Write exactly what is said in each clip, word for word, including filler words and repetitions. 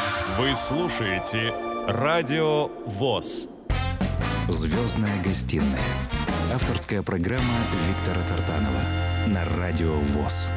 Вы слушаете Радио ВОС. «Звездная гостиная». Авторская программа Виктора Тартанова на Радио ВОС.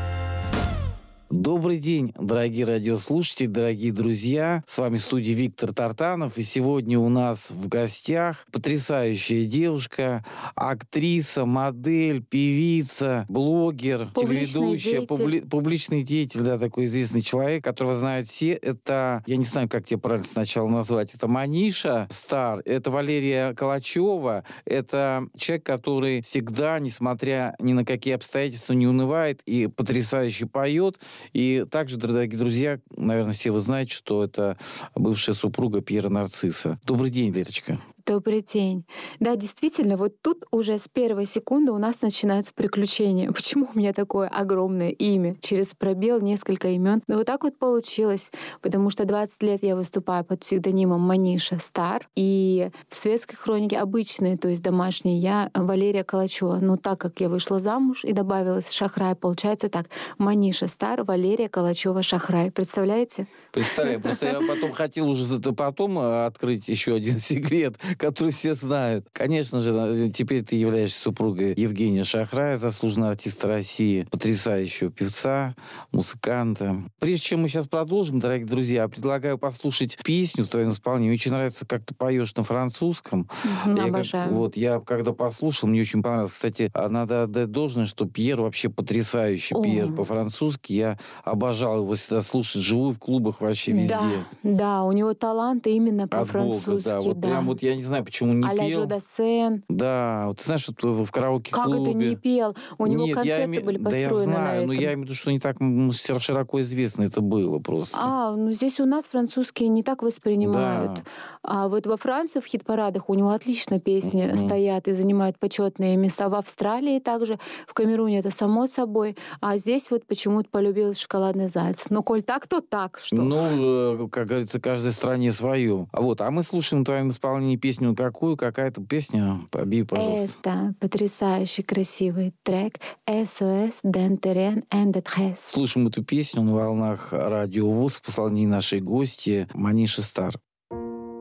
Добрый день, дорогие радиослушатели, дорогие друзья. С вами в студии Виктор Тартанов. И сегодня у нас в гостях потрясающая девушка, актриса, модель, певица, блогер, Публичный телеведущая, публи- публичный деятель, да, такой известный человек, которого знают все. Это, я не знаю, как тебе правильно сначала назвать, это Маниша Стар, это Валерия Калачева, это человек, который всегда, несмотря ни на какие обстоятельства, не унывает и потрясающе поет. И также, дорогие друзья, наверное, все вы знаете, что это бывшая супруга Пьера Нарцисса. Добрый день, Лерочка. Добрый день. Да, действительно, вот тут уже с первой секунды у нас начинаются приключения. Почему у меня такое огромное имя? Через пробел несколько имен. Но вот так вот получилось, потому что двадцать лет я выступаю под псевдонимом Маниша Стар. И в светской хронике обычные, то есть домашние, я Валерия Калачева. Но так как я вышла замуж и добавилась Шахрай, получается так: Маниша Стар, Валерия Калачева Шахрай. Представляете? Представляю. Просто я потом хотел уже потом открыть еще один секрет, который все знают. Конечно же, теперь ты являешься супругой Евгения Шахрая, заслуженного артиста России, потрясающего певца, музыканта. Прежде чем мы сейчас продолжим, дорогие друзья, предлагаю послушать песню в твоем исполнении. Мне очень нравится, как ты поешь на французском. Mm-hmm, я обожаю. Как, вот, я когда послушал, мне очень понравилось. Кстати, надо отдать должное, что Пьер вообще потрясающий. Oh. Пьер по-французски. Я обожал его всегда слушать живую в клубах вообще везде. Да, да, у него талант именно по-французски. Да, вот да. прям вот я не знаю, почему не а-ля пел. Жо Дассен. Да, вот ты знаешь, что в караоке-клубе... Как это не пел? У него Нет, концерты име... были да, построены я знаю, на этом. но я имею в виду, что не так широко известно это было просто. А, ну здесь у нас французские не так воспринимают. Да. А вот во Франции в хит-парадах у него отлично песни mm-hmm. стоят и занимают почетные места. В Австралии также, в Камеруне это само собой. А здесь вот почему-то полюбилась «Шоколадный заяц». Ну, коль так, то так. Что? Ну, как говорится, каждой стране свое. А вот, а мы слушаем в твоем исполнении песню какую? Какая-то песня? Побей, пожалуйста. Это потрясающий красивый трек «эс о эс d'un terrain en détresse». Слушаем эту песню на волнах Радио ВОС в исполнении нашей гости Маниши Стар.